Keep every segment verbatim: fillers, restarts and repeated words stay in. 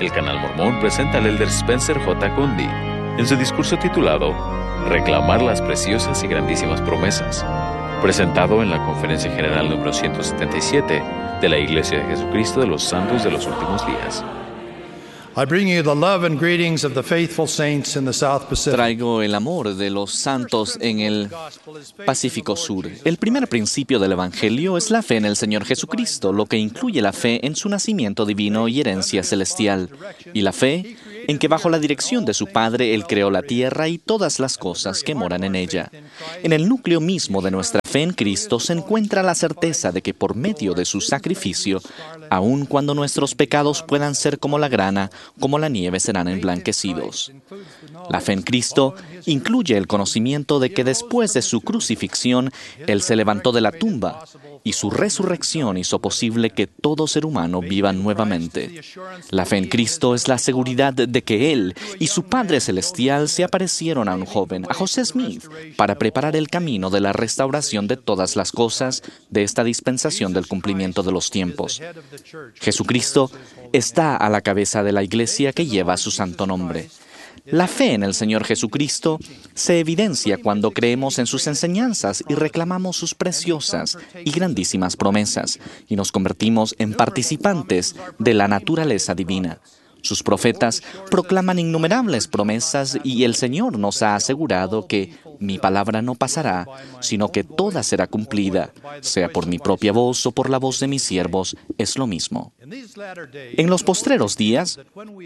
El Canal Mormón presenta al elder Spencer J. Condi en su discurso titulado Reclamar las preciosas y grandísimas promesas, presentado en la Conferencia General número ciento setenta y siete de la Iglesia de Jesucristo de los Santos de los Últimos Días. I bring you the love and greetings of the faithful saints in the South Pacific. Traigo el amor de los santos en el Pacífico Sur. El primer principio del Evangelio es la fe en el Señor Jesucristo, lo que incluye la fe en su nacimiento divino y herencia celestial, y la fe en que bajo la dirección de su Padre Él creó la tierra y todas las cosas que moran en ella. En el núcleo mismo de nuestra fe en Cristo se encuentra la certeza de que por medio de su sacrificio, aun cuando nuestros pecados puedan ser como la grana, como la nieve serán emblanquecidos. La fe en Cristo incluye el conocimiento de que después de su crucifixión, Él se levantó de la tumba y su resurrección hizo posible que todo ser humano viva nuevamente. La fe en Cristo es la seguridad de que Él y su Padre Celestial se aparecieron a un joven, a José Smith, para preparar el camino de la restauración de todas las cosas de esta dispensación del cumplimiento de los tiempos. Jesucristo está a la cabeza de la iglesia que lleva su santo nombre. La fe en el Señor Jesucristo se evidencia cuando creemos en sus enseñanzas y reclamamos sus preciosas y grandísimas promesas, y nos convertimos en participantes de la naturaleza divina. Sus profetas proclaman innumerables promesas y el Señor nos ha asegurado que mi palabra no pasará, sino que toda será cumplida, sea por mi propia voz o por la voz de mis siervos, es lo mismo. En los postreros días,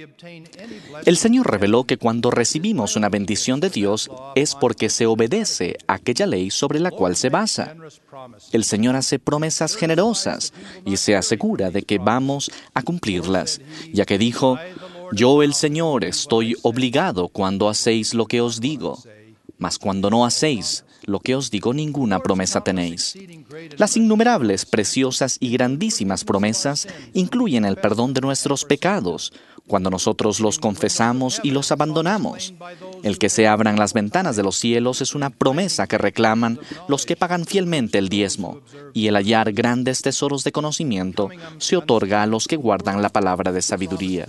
el Señor reveló que cuando recibimos una bendición de Dios es porque se obedece a aquella ley sobre la cual se basa. El Señor hace promesas generosas y se asegura de que vamos a cumplirlas, ya que dijo, «Yo, el Señor, estoy obligado cuando hacéis lo que os digo, mas cuando no hacéis lo que os digo, ninguna promesa tenéis». Las innumerables, preciosas y grandísimas promesas incluyen el perdón de nuestros pecados, cuando nosotros los confesamos y los abandonamos. El que se abran las ventanas de los cielos es una promesa que reclaman los que pagan fielmente el diezmo, y el hallar grandes tesoros de conocimiento se otorga a los que guardan la palabra de sabiduría.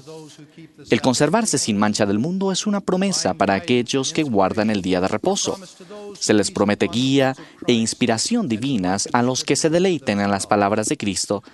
El conservarse sin mancha del mundo es una promesa para aquellos que guardan el día de reposo. Se les promete guía e inspiración divinas a los que se deleiten en las palabras de Cristo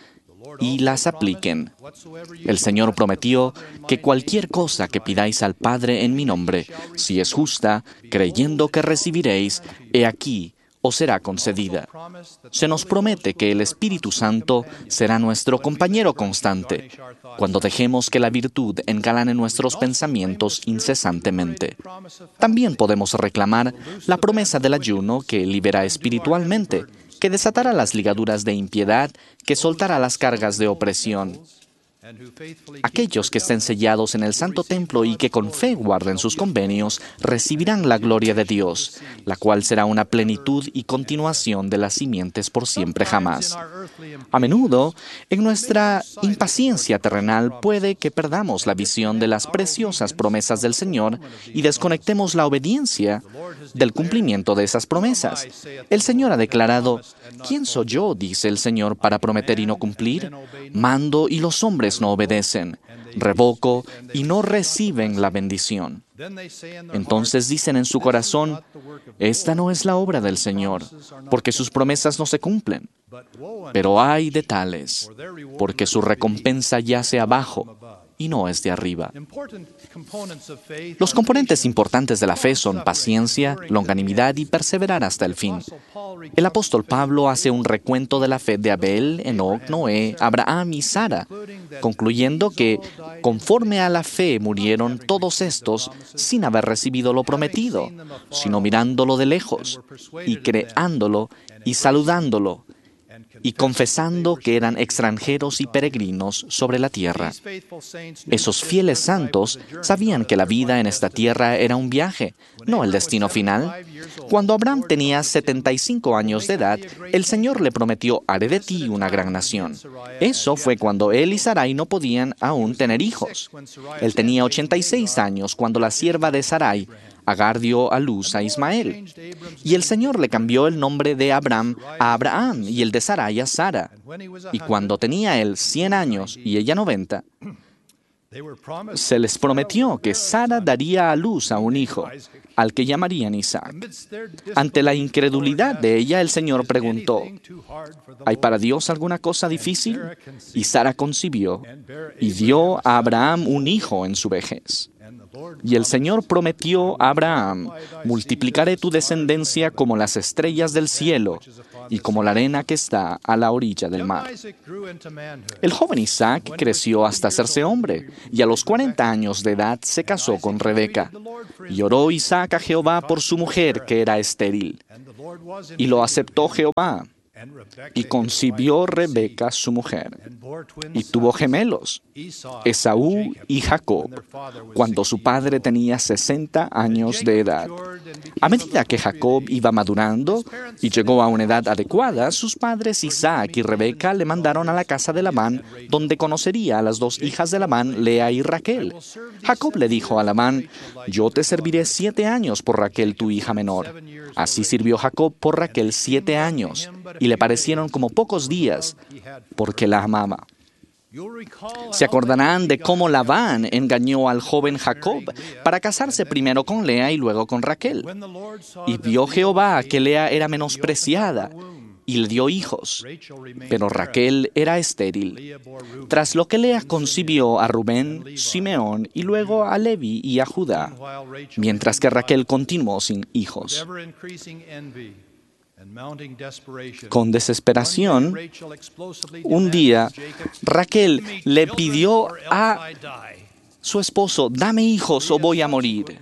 y las apliquen. El Señor prometió que cualquier cosa que pidáis al Padre en mi nombre, si es justa, creyendo que recibiréis, he aquí, os será concedida. Se nos promete que el Espíritu Santo será nuestro compañero constante, cuando dejemos que la virtud engalane nuestros pensamientos incesantemente. También podemos reclamar la promesa del ayuno que libera espiritualmente, que desatará las ligaduras de impiedad, que soltará las cargas de opresión. Aquellos que estén sellados en el santo templo y que con fe guarden sus convenios, recibirán la gloria de Dios, la cual será una plenitud y continuación de las simientes por siempre jamás. A menudo, en nuestra impaciencia terrenal puede que perdamos la visión de las preciosas promesas del Señor y desconectemos la obediencia del cumplimiento de esas promesas. El Señor ha declarado, «¿Quién soy yo?», dice el Señor, «para prometer y no cumplir? Mando y los hombres no obedecen. Revoco y no reciben la bendición». Entonces dicen en su corazón, «Esta no es la obra del Señor, porque sus promesas no se cumplen». Pero ay de tales, porque su recompensa yace abajo y no es de arriba. Los componentes importantes de la fe son paciencia, longanimidad y perseverar hasta el fin. El apóstol Pablo hace un recuento de la fe de Abel, Enoc, Noé, Abraham y Sara, concluyendo que conforme a la fe murieron todos estos sin haber recibido lo prometido, sino mirándolo de lejos y creándolo y saludándolo, y confesando que eran extranjeros y peregrinos sobre la tierra. Esos fieles santos sabían que la vida en esta tierra era un viaje, no el destino final. Cuando Abraham tenía setenta y cinco años de edad, el Señor le prometió, «Haré de ti una gran nación». Eso fue cuando él y Sarai no podían aún tener hijos. Él tenía ochenta y seis años cuando la sierva de Sarai, Agar, dio a luz a Ismael. Y el Señor le cambió el nombre de Abraham a Abraham y el de Sarai a Sara. Y cuando tenía él cien años y ella noventa, Se les prometió que Sara daría a luz a un hijo, al que llamarían Isaac. Ante la incredulidad de ella, el Señor preguntó, ¿hay para Dios alguna cosa difícil? Y Sara concibió y dio a Abraham un hijo en su vejez. Y el Señor prometió a Abraham, multiplicaré tu descendencia como las estrellas del cielo y como la arena que está a la orilla del mar. El joven Isaac creció hasta hacerse hombre, y a los cuarenta años de edad se casó con Rebeca. Y oró Isaac a Jehová por su mujer, que era estéril. Y lo aceptó Jehová. Y concibió Rebeca su mujer, y tuvo gemelos, Esaú y Jacob, cuando su padre tenía sesenta años de edad. A medida que Jacob iba madurando y llegó a una edad adecuada, sus padres Isaac y Rebeca le mandaron a la casa de Labán, donde conocería a las dos hijas de Labán, Lea y Raquel. Jacob le dijo a Labán, yo te serviré siete años por Raquel, tu hija menor. Así sirvió Jacob por Raquel siete años, y le parecieron como pocos días, porque la amaba. Se acordarán de cómo Labán engañó al joven Jacob para casarse primero con Lea y luego con Raquel. Y vio Jehová que Lea era menospreciada, y le dio hijos, pero Raquel era estéril. Tras lo que Lea concibió a Rubén, Simeón y luego a Levi y a Judá, mientras que Raquel continuó sin hijos. Con desesperación, un día Raquel le pidió a su esposo, dame hijos o voy a morir.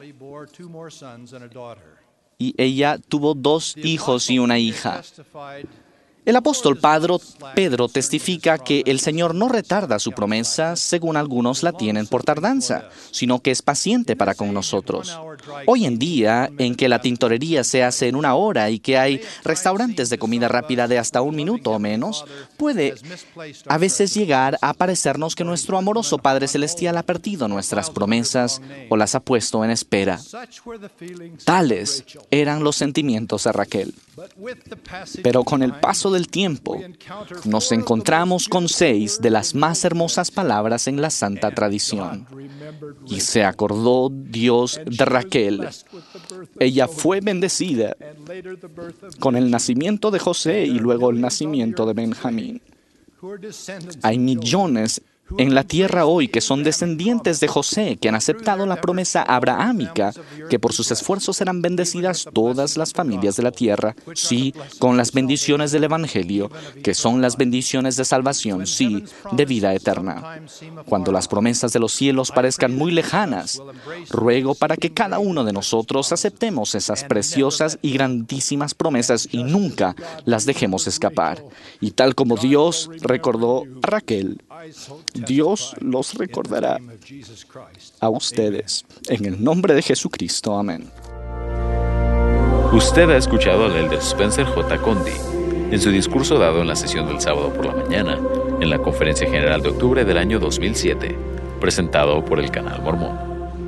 Y ella tuvo dos hijos y una hija. El apóstol Pedro testifica que el Señor no retarda su promesa, según algunos la tienen por tardanza, sino que es paciente para con nosotros. Hoy en día, en que la tintorería se hace en una hora y que hay restaurantes de comida rápida de hasta un minuto o menos, puede a veces llegar a parecernos que nuestro amoroso Padre Celestial ha perdido nuestras promesas o las ha puesto en espera. Tales eran los sentimientos de Raquel. Pero con el paso del tiempo, nos encontramos con seis de las más hermosas palabras en la santa tradición. Y se acordó Dios de Raquel. Ella fue bendecida con el nacimiento de José y luego el nacimiento de Benjamín. Hay millones en la tierra hoy que son descendientes de José, que han aceptado la promesa abrahámica, que por sus esfuerzos serán bendecidas todas las familias de la tierra, sí, con las bendiciones del Evangelio, que son las bendiciones de salvación, sí, de vida eterna. Cuando las promesas de los cielos parezcan muy lejanas, ruego para que cada uno de nosotros aceptemos esas preciosas y grandísimas promesas y nunca las dejemos escapar. Y tal como Dios recordó a Raquel, Dios los recordará a ustedes. En el nombre de Jesucristo. Amén. Usted ha escuchado al elder Spencer J. Condi en su discurso dado en la sesión del sábado por la mañana en la Conferencia General de octubre del año dos mil siete, presentado por el Canal Mormón.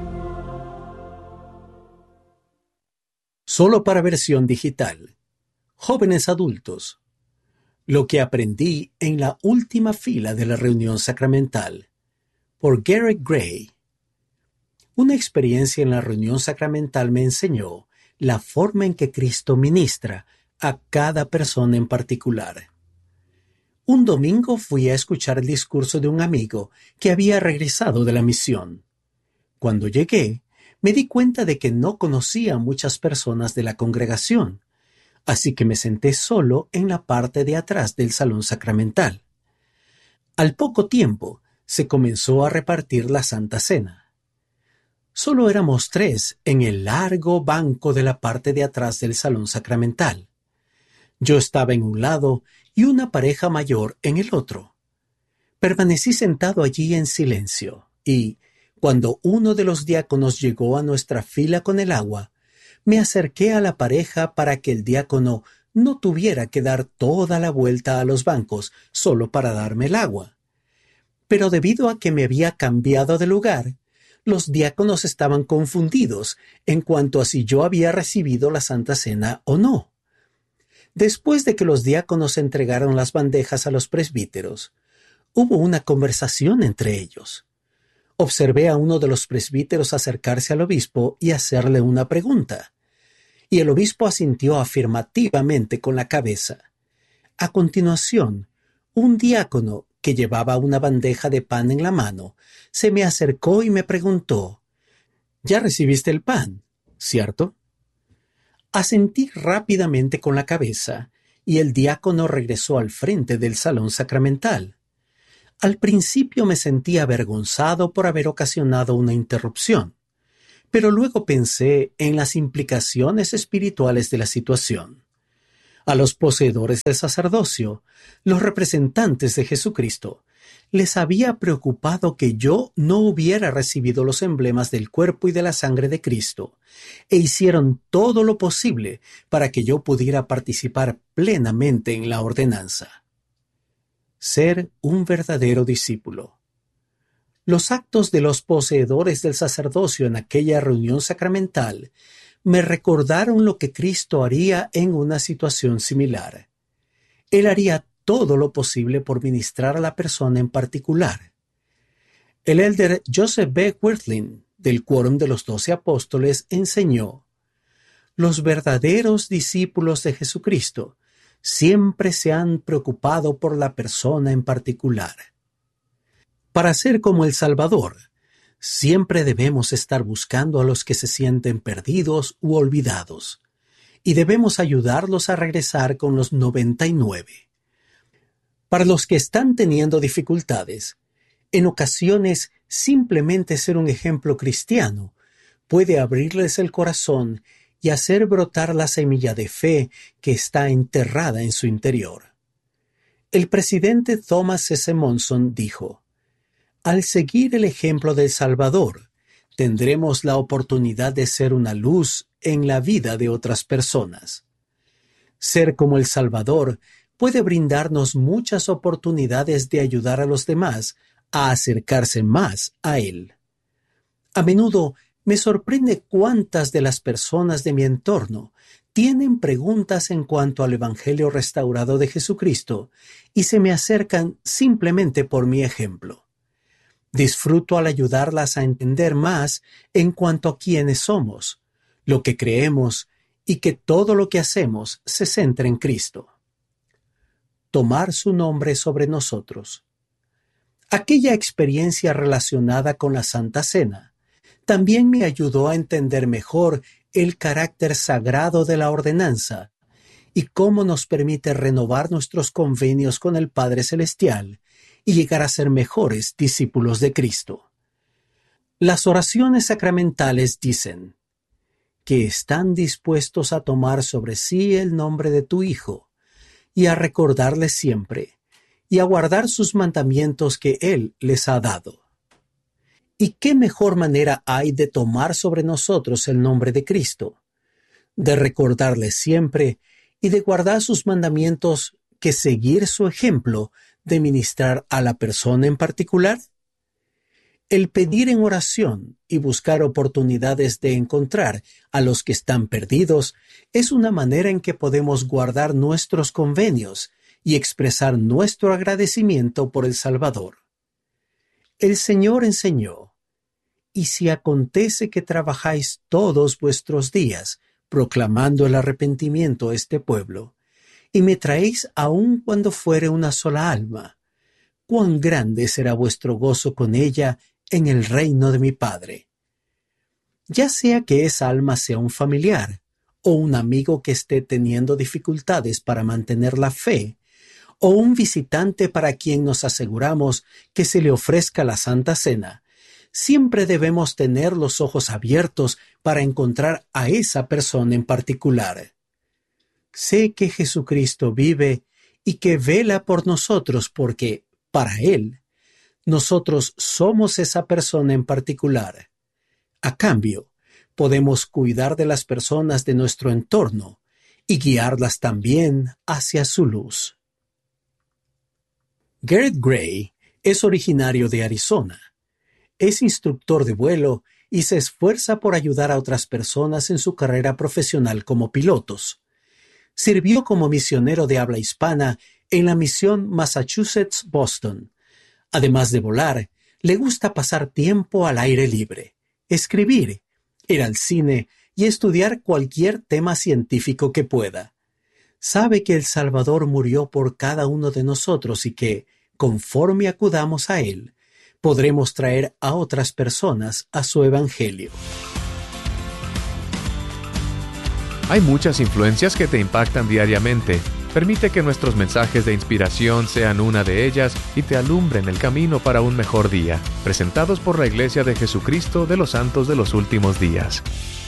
Solo para versión digital. Jóvenes adultos. Lo que aprendí en la última fila de la reunión sacramental, por Garrett Gray. Una experiencia en la reunión sacramental me enseñó la forma en que Cristo ministra a cada persona en particular. Un domingo fui a escuchar el discurso de un amigo que había regresado de la misión. Cuando llegué, me di cuenta de que no conocía a muchas personas de la congregación, así que me senté solo en la parte de atrás del salón sacramental. Al poco tiempo, se comenzó a repartir la Santa Cena. Solo éramos tres en el largo banco de la parte de atrás del salón sacramental. Yo estaba en un lado y una pareja mayor en el otro. Permanecí sentado allí en silencio y, cuando uno de los diáconos llegó a nuestra fila con el agua, me acerqué a la pareja para que el diácono no tuviera que dar toda la vuelta a los bancos solo para darme el agua. Pero debido a que me había cambiado de lugar, los diáconos estaban confundidos en cuanto a si yo había recibido la Santa Cena o no. Después de que los diáconos entregaron las bandejas a los presbíteros, hubo una conversación entre ellos. Observé a uno de los presbíteros acercarse al obispo y hacerle una pregunta, y el obispo asintió afirmativamente con la cabeza. A continuación, un diácono que llevaba una bandeja de pan en la mano se me acercó y me preguntó: «¿Ya recibiste el pan, cierto?». Asentí rápidamente con la cabeza y el diácono regresó al frente del salón sacramental. Al principio me sentí avergonzado por haber ocasionado una interrupción, pero luego pensé en las implicaciones espirituales de la situación. A los poseedores del sacerdocio, los representantes de Jesucristo, les había preocupado que yo no hubiera recibido los emblemas del cuerpo y de la sangre de Cristo, e hicieron todo lo posible para que yo pudiera participar plenamente en la ordenanza. Ser un verdadero discípulo. Los actos de los poseedores del sacerdocio en aquella reunión sacramental me recordaron lo que Cristo haría en una situación similar. Él haría todo lo posible por ministrar a la persona en particular. El elder Joseph B. Wirthlin, del Quórum de los Doce Apóstoles, enseñó: «Los verdaderos discípulos de Jesucristo siempre se han preocupado por la persona en particular». Para ser como el Salvador, siempre debemos estar buscando a los que se sienten perdidos u olvidados, y debemos ayudarlos a regresar con los noventa y nueve. Para los que están teniendo dificultades, en ocasiones simplemente ser un ejemplo cristiano puede abrirles el corazón y hacer brotar la semilla de fe que está enterrada en su interior. El presidente Thomas S. Monson dijo: «Al seguir el ejemplo del Salvador, tendremos la oportunidad de ser una luz en la vida de otras personas». Ser como el Salvador puede brindarnos muchas oportunidades de ayudar a los demás a acercarse más a Él. A menudo me sorprende cuántas de las personas de mi entorno tienen preguntas en cuanto al Evangelio restaurado de Jesucristo y se me acercan simplemente por mi ejemplo. Disfruto al ayudarlas a entender más en cuanto a quiénes somos, lo que creemos y que todo lo que hacemos se centra en Cristo. Tomar su nombre sobre nosotros. Aquella experiencia relacionada con la Santa Cena también me ayudó a entender mejor el carácter sagrado de la ordenanza y cómo nos permite renovar nuestros convenios con el Padre Celestial y llegar a ser mejores discípulos de Cristo. Las oraciones sacramentales dicen que están dispuestos a tomar sobre sí el nombre de tu Hijo y a recordarle siempre y a guardar sus mandamientos que Él les ha dado. ¿Y qué mejor manera hay de tomar sobre nosotros el nombre de Cristo, de recordarle siempre y de guardar sus mandamientos que seguir su ejemplo de ministrar a la persona en particular? El pedir en oración y buscar oportunidades de encontrar a los que están perdidos es una manera en que podemos guardar nuestros convenios y expresar nuestro agradecimiento por el Salvador. El Señor enseñó: «Y si acontece que trabajáis todos vuestros días proclamando el arrepentimiento a este pueblo, y me traéis aun cuando fuere una sola alma, cuán grande será vuestro gozo con ella en el reino de mi Padre». Ya sea que esa alma sea un familiar o un amigo que esté teniendo dificultades para mantener la fe, o un visitante para quien nos aseguramos que se le ofrezca la Santa Cena, siempre debemos tener los ojos abiertos para encontrar a esa persona en particular. Sé que Jesucristo vive y que vela por nosotros porque, para Él, nosotros somos esa persona en particular. A cambio, podemos cuidar de las personas de nuestro entorno y guiarlas también hacia su luz. Garrett Gray es originario de Arizona. Es instructor de vuelo y se esfuerza por ayudar a otras personas en su carrera profesional como pilotos. Sirvió como misionero de habla hispana en la misión Massachusetts-Boston. Además de volar, Le gusta pasar tiempo al aire libre, escribir, ir al cine y estudiar cualquier tema científico que pueda. Sabe que el Salvador murió por cada uno de nosotros y que, conforme acudamos a Él, podremos traer a otras personas a su Evangelio. Hay muchas influencias que te impactan diariamente. Permite que nuestros mensajes de inspiración sean una de ellas y te alumbren el camino para un mejor día. Presentados por la Iglesia de Jesucristo de los Santos de los Últimos Días.